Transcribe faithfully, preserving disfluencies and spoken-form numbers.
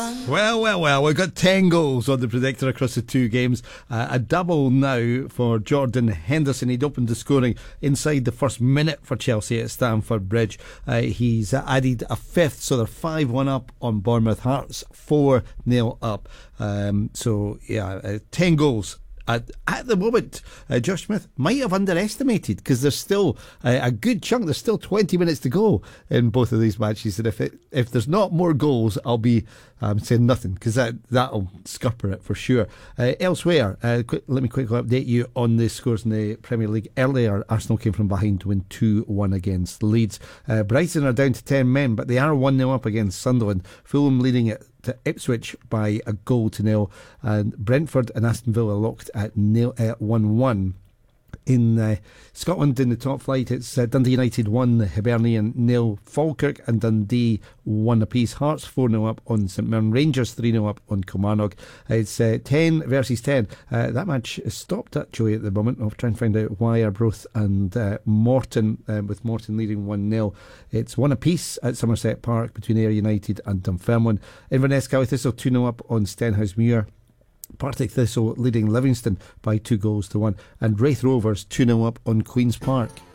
Well, well, well, we've got ten goals on the predictor across the two games. Uh, a double now for Jordan Henderson. He'd opened the scoring inside the first minute for Chelsea at Stamford Bridge. Uh, he's added a fifth, so they're five one up on Bournemouth. Hearts four nil up. Um, so, yeah, uh, ten goals. At, at the moment, uh, Josh Smith might have underestimated, because there's still uh, a good chunk, there's still twenty minutes to go in both of these matches, and if it, if there's not more goals, I'll be um, saying nothing, because that, that'll scupper it for sure. Uh, elsewhere, uh, quick, let me quickly update you on the scores in the Premier League. Earlier, Arsenal came from behind to win two one against Leeds. Uh, Brighton are down to ten men, but they are one nil up against Sunderland. Fulham leading it to Ipswich by a goal to nil, and Brentford and Aston Villa locked at nil at one one. In uh, Scotland, in the top flight, it's uh, Dundee United one, Hibernian nil, Falkirk and Dundee one apiece. Hearts four nil up on St Mirren, Rangers three nil up on Kilmarnock. It's uh, ten versus ten. Uh, that match is stopped actually at the moment. I'll try and find out why. Arbroath and uh, Morton, uh, with Morton leading one nil. It's one apiece at Somerset Park between Ayr United and Dunfermline. Inverness County Thistle two nil up on Stenhousemuir. Partick Thistle leading Livingston by two goals to one, and Wraith Rovers two nil up on Queen's Park.